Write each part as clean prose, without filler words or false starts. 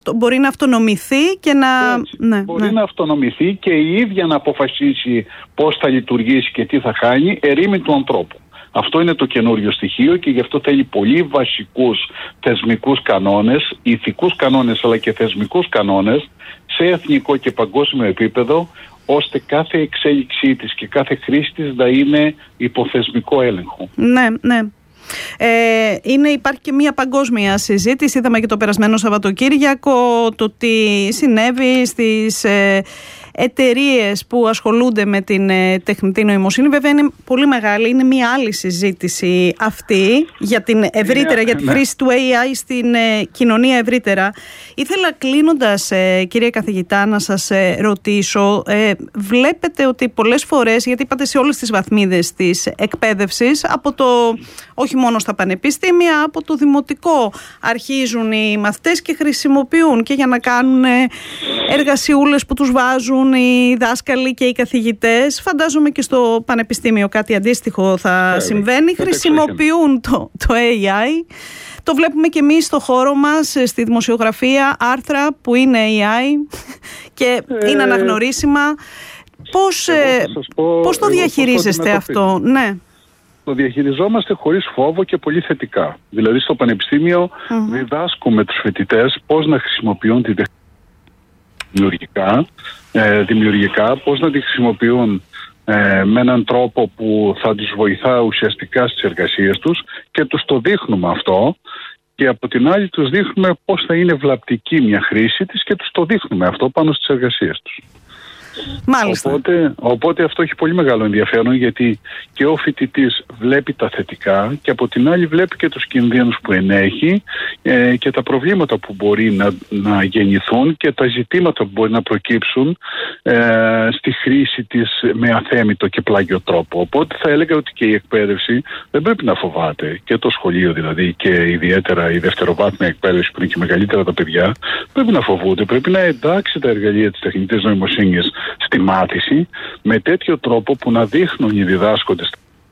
Μπορεί να αυτονομηθεί και να... Μπορεί να αυτονομηθεί και η ίδια να αποφασίσει πώς θα λειτουργήσει και τι θα κάνει ερήμην του ανθρώπου. Αυτό είναι το καινούριο στοιχείο και γι' αυτό θέλει πολύ βασικούς θεσμικούς κανόνες, ηθικούς κανόνες αλλά και θεσμικούς κανόνες σε εθνικό και παγκόσμιο επίπεδο, ώστε κάθε εξέλιξή της και κάθε χρήση της να είναι υποθεσμικό έλεγχο. Ναι. Υπάρχει και μια παγκόσμια συζήτηση. Είδαμε και το περασμένο Σαββατοκύριακο το τι συνέβη στις εταιρείες που ασχολούνται με την τεχνητή νοημοσύνη. Βέβαια είναι πολύ μεγάλη, είναι μια άλλη συζήτηση αυτή για την ευρύτερα, για τη χρήση του AI στην κοινωνία ευρύτερα. Ήθελα κλείνοντας, κύριε καθηγητά, να σας ρωτήσω, βλέπετε ότι πολλές φορές, γιατί είπατε σε όλες τις βαθμίδες της εκπαίδευσης, όχι μόνο στα πανεπιστήμια, από το δημοτικό αρχίζουν οι μαθητές και χρησιμοποιούν και για να κάνουν εργασιούλες που τους βάζουν οι δάσκαλοι και οι καθηγητές. Φαντάζομαι και στο πανεπιστήμιο κάτι αντίστοιχο θα συμβαίνει. Χρησιμοποιούν το AI. Το βλέπουμε και εμείς στο χώρο μας, στη δημοσιογραφία, άρθρα που είναι AI και είναι αναγνωρίσιμα. Πώς το διαχειρίζεστε αυτό? Ναι. Το διαχειριζόμαστε χωρίς φόβο και πολύ θετικά. Δηλαδή στο πανεπιστήμιο διδάσκουμε τους φοιτητές πώς να χρησιμοποιούν τη τεχνολογία δημιουργικά, πώς να τη χρησιμοποιούν με έναν τρόπο που θα τους βοηθά ουσιαστικά στις εργασίες τους και τους το δείχνουμε αυτό, και από την άλλη τους δείχνουμε πώς θα είναι βλαπτική μια χρήση της και τους το δείχνουμε αυτό πάνω στις εργασίες τους. Μάλιστα. Οπότε αυτό έχει πολύ μεγάλο ενδιαφέρον, γιατί και ο φοιτητής βλέπει τα θετικά και από την άλλη βλέπει και τους κινδύνους που ενέχει και τα προβλήματα που μπορεί να γεννηθούν και τα ζητήματα που μπορεί να προκύψουν στη χρήση της με αθέμητο και πλάγιο τρόπο. Οπότε θα έλεγα ότι και η εκπαίδευση δεν πρέπει να φοβάται, και το σχολείο δηλαδή, και ιδιαίτερα η δευτεροβάθμια εκπαίδευση που είναι και μεγαλύτερα τα παιδιά, πρέπει να φοβούνται, πρέπει να εντάξει τα εργαλεία της τεχνητής νοημοσύνης στη μάθηση με τέτοιο τρόπο που να δείχνουν οι διδάσκοντες.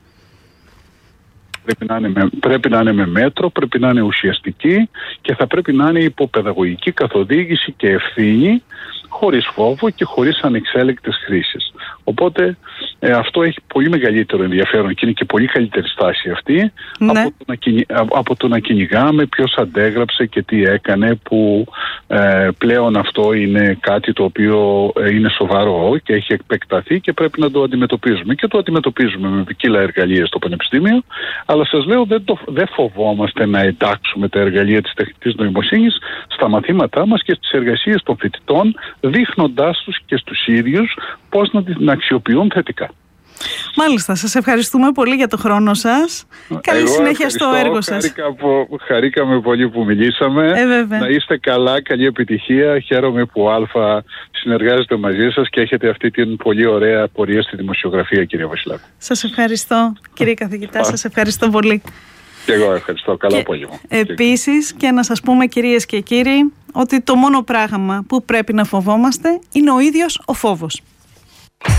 Πρέπει να είναι με μέτρο, πρέπει να είναι ουσιαστική και θα πρέπει να είναι υποπαιδαγωγική καθοδήγηση και ευθύνη, χωρίς φόβο και χωρίς ανεξέλεγκτες χρήσεις. Οπότε αυτό έχει πολύ μεγαλύτερο ενδιαφέρον και είναι και πολύ καλύτερη στάση αυτή, ναι, από το να κυνηγάμε ποιος αντέγραψε και τι έκανε, που πλέον αυτό είναι κάτι το οποίο είναι σοβαρό και έχει επεκταθεί και πρέπει να το αντιμετωπίζουμε. Και το αντιμετωπίζουμε με ποικίλα εργαλεία στο πανεπιστήμιο, αλλά σας λέω δεν φοβόμαστε να εντάξουμε τα εργαλεία της τεχνητής νοημοσύνης στα μαθήματά μας και στις εργασίες των φοιτητών, δείχνοντάς τους και στους ίδιους πώς να αξιοποιούν θετικά. Μάλιστα, σας ευχαριστούμε πολύ για το χρόνο σας. Καλή συνέχεια στο έργο σας. Χαρήκαμε πολύ που μιλήσαμε. Να είστε καλά, καλή επιτυχία. Χαίρομαι που Αλφα συνεργάζεται μαζί σας και έχετε αυτή την πολύ ωραία πορεία στη δημοσιογραφία, κύριε Βασιλάκου. Σας ευχαριστώ, κύριε καθηγητά, σας ευχαριστώ πολύ. Και εγώ ευχαριστώ. Καλό απόγευμα. Επίσης, και να σας πούμε, κυρίες και κύριοι, ότι το μόνο πράγμα που πρέπει να φοβόμαστε είναι ο ίδιος ο φόβος.